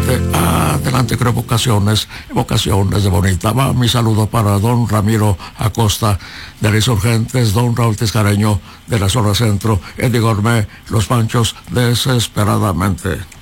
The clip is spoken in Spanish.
adelante con evocaciones de Bonita. Va mi saludo para don Ramiro Acosta de Insurgentes, don Raúl Tiscareño de la zona centro, Eddie Gourmet, Los Panchos, Desesperadamente.